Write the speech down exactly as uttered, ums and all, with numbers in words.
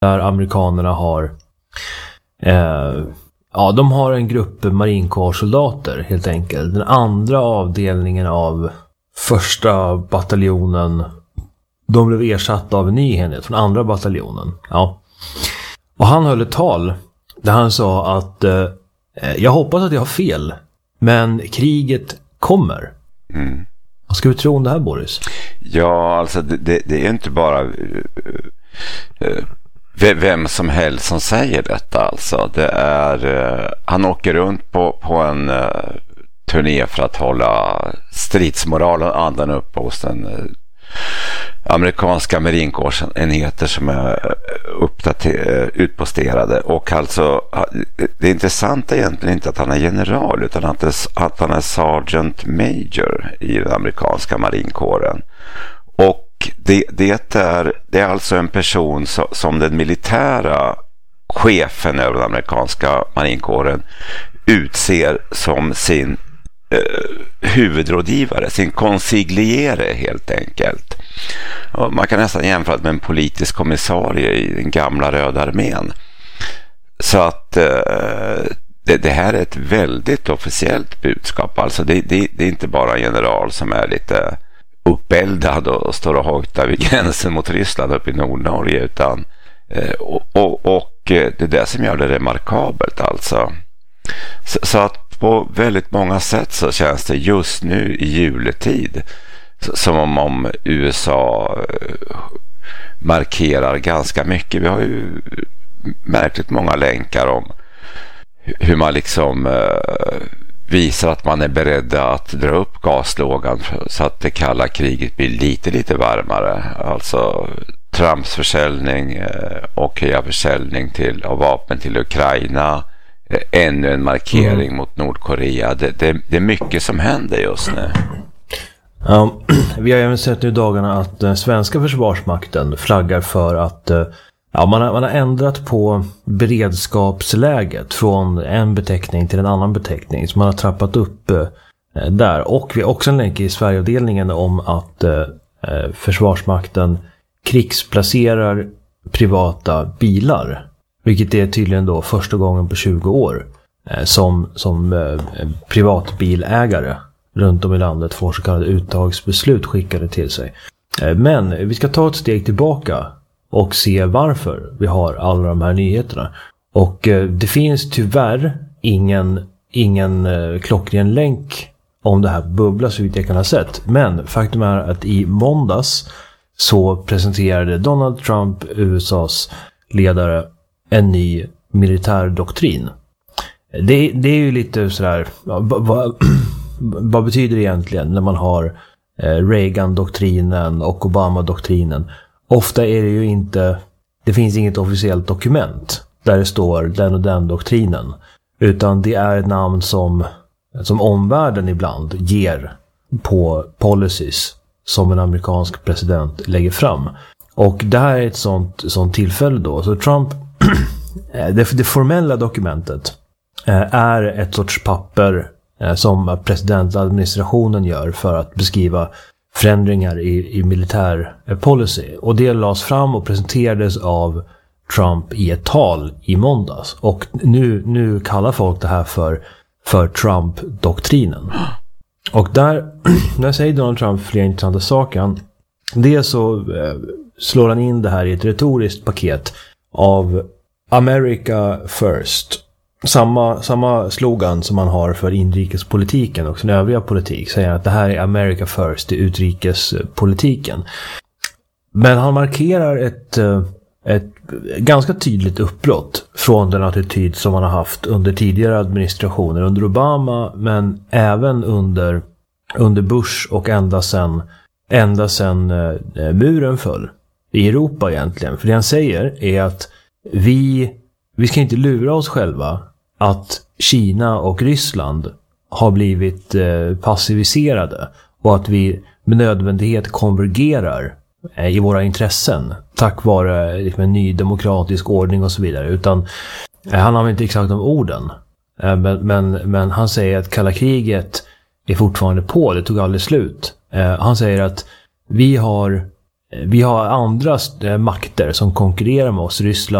där amerikanerna har eh, ja, de har en grupp marinkårssoldater helt enkelt. Den andra avdelningen av första bataljonen, de blev ersatta av en ny enhet från andra bataljonen. Ja. Och han höll ett tal där han sa att eh, jag hoppas att jag har fel, men kriget kommer. Mm. Vad ska vi tro om det här, Boris? Ja, alltså det, det, det är inte bara uh, uh, vem som helst som säger detta. Alltså. Det är, uh, han åker runt på, på en uh, turné för att hålla stridsmoralen andan upp hos den uh, amerikanska marinkårsenheter som är uppdater- utposterade. Och alltså, det intressanta är egentligen inte att han är general, utan att, det, att han är sergeant major i den amerikanska marinkåren. Och det, det, är, det är alltså en person som, som den militära chefen över den amerikanska marinkåren utser som sin eh, huvudrådgivare, sin consigliere helt enkelt. Och man kan nästan jämföra med en politisk kommissarie i den gamla Röda armén. Så att eh, det, det här är ett väldigt officiellt budskap. Alltså det, det, det är inte bara en general som är lite uppeldad och står och hojtar vid gränsen mot Ryssland uppe i Nordnorge, utan eh, och, och, och det är det som gör det remarkabelt alltså. Så, så att på väldigt många sätt så känns det just nu i juletid som om, om U S A markerar ganska mycket. Vi har ju märkligt många länkar om hur man liksom eh, visar att man är beredd att dra upp gaslågan så att det kalla kriget blir lite lite varmare. Alltså Trumps försäljning eh, och höja försäljning till, av vapen till Ukraina. Eh, ännu en markering mm. mot Nordkorea. Det, det, det är mycket som händer just nu. Ja, vi har även sett nu i dagarna att den svenska försvarsmakten flaggar för att ja, man, har, man har ändrat på beredskapsläget från en beteckning till en annan beteckning. Så man har trappat upp eh, där. Och vi har också en länk i Sverigeavdelningen om att eh, försvarsmakten krigsplacerar privata bilar. Vilket är tydligen då första gången på tjugo år eh, som, som eh, privatbilägare runt om i landet får så kallade uttagsbeslut skickade till sig. Men vi ska ta ett steg tillbaka och se varför vi har alla de här nyheterna. Och det finns tyvärr ingen, ingen klockren länk om det här bubbla så vitt jag kan ha sett. Men faktum är att i måndags så presenterade Donald Trump, U S A:s ledare, en ny militärdoktrin. Det, det är ju lite sådär... Vad, vad betyder det egentligen när man har eh, Reagan-doktrinen och Obama-doktrinen? Ofta är det ju inte... Det finns inget officiellt dokument där det står den och den doktrinen. Utan det är ett namn som, som omvärlden ibland ger på policies som en amerikansk president lägger fram. Och det här är ett sånt, sånt tillfälle då. Så Trump... det, det formella dokumentet eh, är ett sorts papper som presidentadministrationen gör för att beskriva förändringar i, i militär policy. Och det lades fram och presenterades av Trump i ett tal i måndags. Och nu, nu kallar folk det här för, för Trump-doktrinen. Och där, där säger Donald Trump flera intressanta saker. Dels så eh, slår han in det här i ett retoriskt paket av America First. Samma, samma slogan som man har för inrikespolitiken och sin övriga politik säger att det här är America First i utrikespolitiken. Men han markerar ett, ett ganska tydligt uppbrott från den attityd som man har haft under tidigare administrationer, under Obama men även under, under Bush och ända sedan, ända sedan eh, muren föll i Europa egentligen. För det han säger är att vi, vi ska inte lura oss själva att Kina och Ryssland har blivit eh, passiviserade och att vi med nödvändighet konvergerar eh, i våra intressen tack vare liksom, en ny demokratisk ordning och så vidare. Utan eh, han har inte exakt de orden. Eh, men, men, men han säger att kalla kriget är fortfarande på, det tog aldrig slut. Eh, han säger att vi har vi har andra makter som konkurrerar med oss. Ryssland